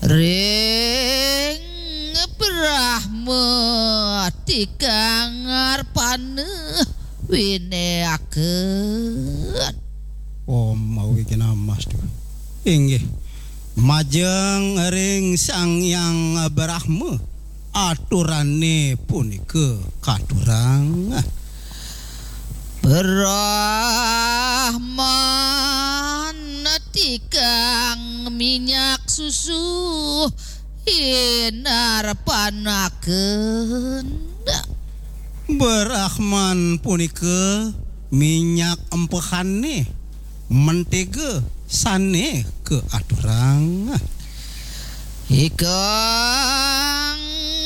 Ring Brahma tikang ngarpane wineakeun. Mau bikin amas tuh. Inggih. Majeng ring Sang Hyang Brahma aturane punika katurang. Brahman tikang minyak susu hinarpanakeun. Brahman punika minyak empehane mentega sane ke aturang. Ikang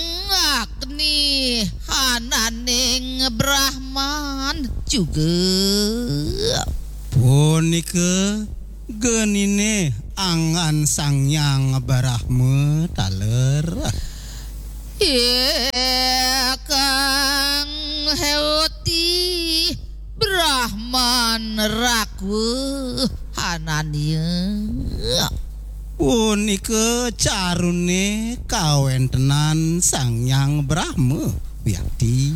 Agni hananing Brahman juga punika genine angan Sang Hyang Brahma taler. Ikang Hewati Brahman raku hananya. Punika carune kawentenan Sang Hyang Brahma Wiyati.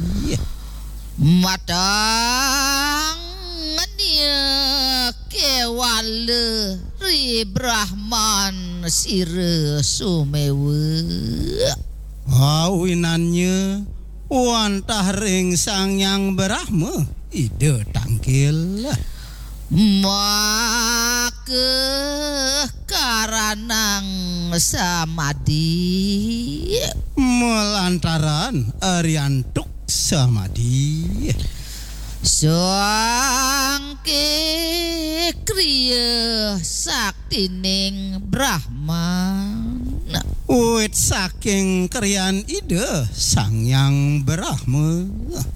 Matang nia kewale ri Brahman sire sumewe. Awinannya wantah ring Sang Hyang Brahma ide tangkil. Make karanang samadi melantaran ariantuk samadi. Sangke kriya saktining Brahman. Wit saking kriyan ide Sang Hyang Brahma.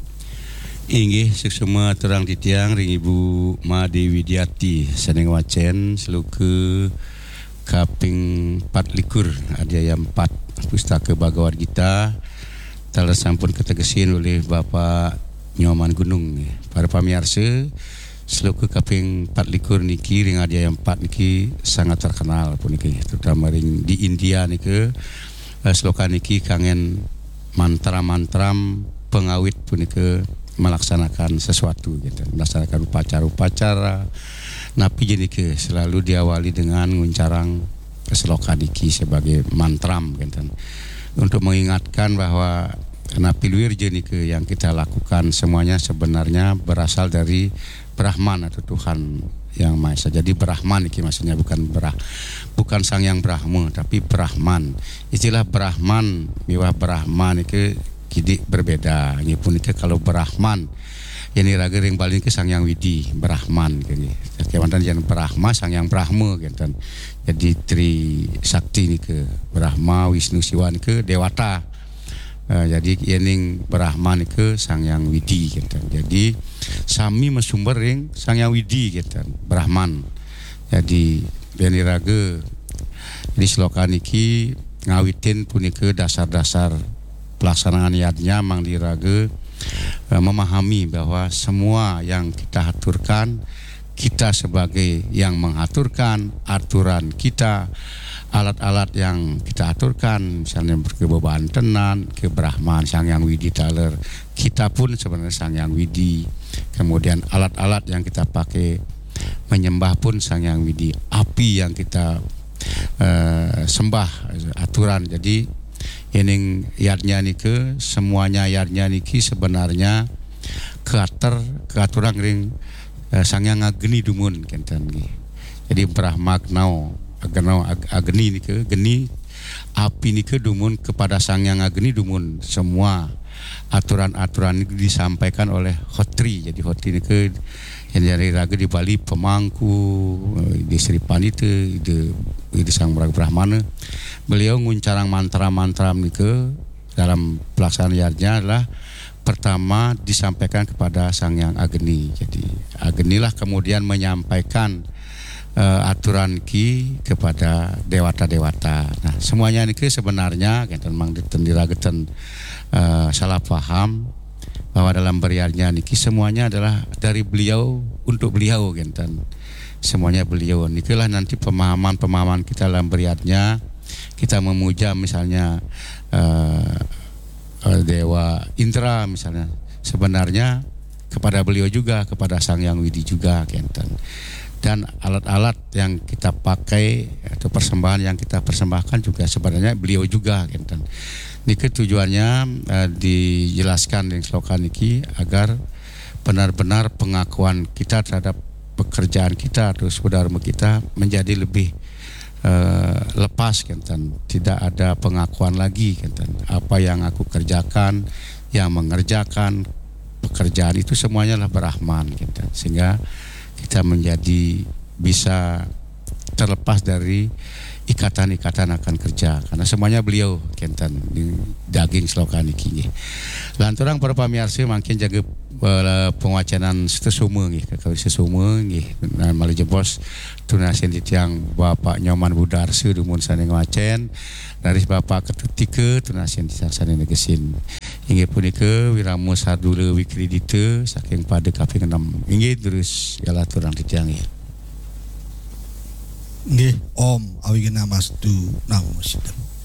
Inggih suksema terang titiang ring Ibu Made Widiati seneng wacen seluke kaping 24 adhyaya 4 pustaka Bhagavad Gita telah sampun ketegesin oleh Bapak Nyoman Gunung. Para pamirsa seluke kaping 24 niki ring adhyaya 4 niki sangat terkenal puniki terutama ring di India niki sloka niki kangen mantra-mantram pengawit puniki melaksanakan sesuatu gitu, melaksanakan upacara-upacara. Napi jadi ke selalu diawali dengan nguncarang sloka niki sebagai mantram gitu. Untuk mengingatkan bahwa napi luir jadi ke yang kita lakukan semuanya sebenarnya berasal dari Brahman atau Tuhan yang Maha Esa. Jadi Brahman ini maksudnya bukan Sang Hyang Brahma tapi Brahman. Istilah Brahman miwah Brahman itu kidi berbeda. Ini pun itu kalau Brahman ini raga ring paling ke Sang Hyang Widi Brahman gini. Kewantan jangan Brahma Sang Hyang Brahma gitu. Jadi Tri Sakti ini ke Brahma Wisnu Siwa ini ke Dewata. Jadi yening Brahman ke Sang Hyang Widi gitu. Jadi sami mesumber ring Sang Hyang Widi gitu. Brahman. Jadi ini raga di sloka niki ngawitin punike dasar-dasar pelaksanaan yadnya mang diraga memahami bahwa semua yang kita aturkan kita sebagai yang mengaturkan aturan kita, alat-alat yang kita aturkan misalnya kebebantenan ke Brahman Sang Hyang Widi taler, kita pun sebenarnya Sang Hyang Widi. Kemudian alat-alat yang kita pakai menyembah pun Sang Hyang Widi, api yang kita sembah aturan. Jadi ini yadnya niki semuanya yadnya niki sebenarnya keaturan ring Sang Hyang Agni dumun kenten nggih. Jadi Brahma Agni niki geni api niki dumun kepada Sang Hyang Agni dumun. Semua aturan-aturan ini disampaikan oleh Hotri. Jadi Hotri niki yang dari raga di Bali pemangku di Sri Pandita di Sang Brahmana. Beliau nguncarang mantra-mantra nike dalam pelaksanaan yadnya adalah pertama disampaikan kepada Sang Hyang Agni. Jadi Agni lah kemudian menyampaikan aturan ki kepada dewata-dewata. Nah semuanya nike sebenarnya kita memang ditendiragetan salah paham bahwa dalam beriarnya niki semuanya adalah dari beliau untuk beliau gitu. Semuanya beliau. Nikilah nanti pemahaman kita dalam beriarnya kita memuja misalnya Dewa Indra misalnya, sebenarnya kepada beliau juga, kepada Sang Hyang Widi juga kenten. Dan alat-alat yang kita pakai atau persembahan yang kita persembahkan juga sebenarnya beliau juga kenten. Niki tujuannya dijelaskan di slogan niki agar benar-benar pengakuan kita terhadap pekerjaan kita atau saudara kita menjadi lebih lepas kenten. Tidak ada pengakuan lagi kenten. Apa yang aku kerjakan, yang mengerjakan pekerjaan itu semuanya lah berahman kenten. Sehingga kita menjadi bisa terlepas dari ikatan-ikatan akan kerja karena semuanya beliau kenten di daging slogan iki. Lanturang para pamirsa makin jaga pengacanan sesuma nggih kakawin sesuma nggih dan malajebos tunasen titiang Bapak Nyoman Budarsu dumun saning Wacen dari Bapak Ketutika tunasen disasane negesin inggih punika wiramu sadule wikredite saking pada kaping 6 inggih terus yalah turang titiang nggih. Nggih, Om Awigena Mastu Namo Sidam.